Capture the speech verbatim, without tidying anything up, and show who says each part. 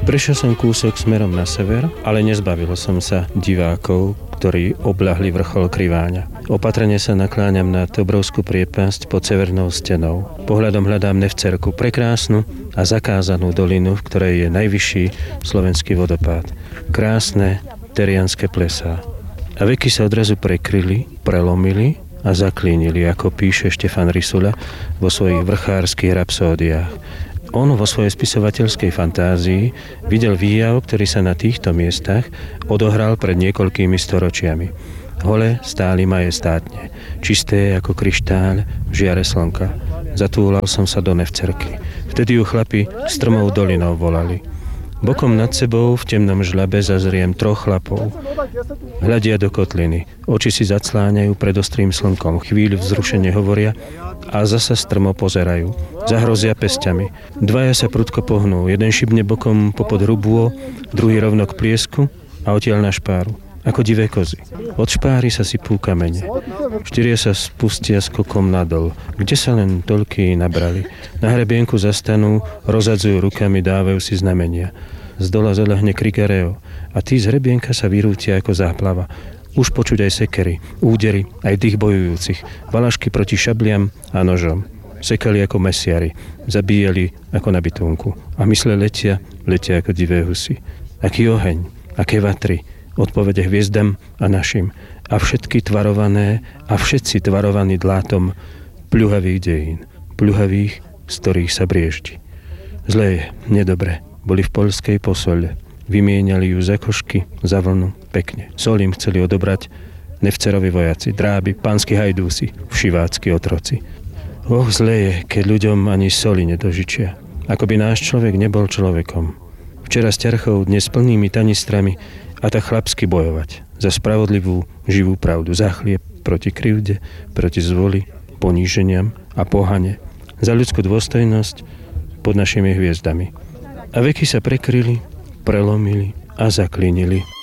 Speaker 1: Prešiel som kúsok smerom na sever, ale nezbavil som sa divákov, ktorí obľahli vrchol Kriváňa. Opatrne sa nakláňam nad obrovskú priepasť pod severnou stenou. Pohľadom hľadám Nevcerku, prekrásnu a zakázanú dolinu, v ktorej je najvyšší slovenský vodopád. Krásne terianské plesá. A veky sa odrazu prekryli, prelomili a zaklínili, ako píše Štefan Rysula vo svojich vrchárskych rapsódiách. On vo svojej spisovateľskej fantázii videl výjav, ktorý sa na týchto miestach odohral pred niekoľkými storočiami. Hole stáli majestátne, čisté ako kryštál v žiare slnka. Zatúlal som sa do Nevcerky. Vtedy ju chlapi strmou dolinou volali. Bokom nad sebou v temnom žľabe zazriem troch chlapov. Hľadia do kotliny, oči si zacláňajú pred ostrým slnkom, chvíľu vzrušene hovoria a zasa strmo pozerajú. Zahrozia pesťami. Dvaja sa prudko pohnú, jeden šibne bokom popod hrubô, druhý rovno k pliesku a odtiaľ na špáru, ako divé kozy. Od špáry sa sypú kamene. Štyria sa spustia skokom nadol, kde sa len toľkí nabrali. Na hrebienku zastanú, rozadzujú rukami, dávajú si znamenia. Z dola zalehne krikareo a tí z hrebienka sa vyrútia ako záplava. Už počuť aj sekery, údery, aj dých bojujúcich, valašky proti šabliam a nožom. Sekali ako mesiari, zabíjali ako na bitúnku a mysle letia, letia ako divé husy. Aký oheň, aké vatry, odpovede hviezdam a našim. A všetky tvarované a všetci tvarovaní dlátom pľuhavých dejín, pľuhavých, z ktorých sa brieždi. Zlé je, nedobre, boli v poľskej posole. Vymieniali ju za košky, za vlnu, pekne. Sol im chceli odobrať Nevcerovi vojaci, dráby, pánsky hajdúsi, všivácky otroci. Och, zlé je, keď ľuďom ani soli nedožičia. Ako by náš človek nebol človekom. Včera s ťarchou, dnes plnými tanistrami a tak chlapsky bojovať za spravodlivú, živú pravdu, za chlieb, proti krivde, proti zvoli, poníženiam a pohane, za ľudskú dôstojnosť pod našimi hviezdami. A veky sa prekryli, prelomili a zaklínili.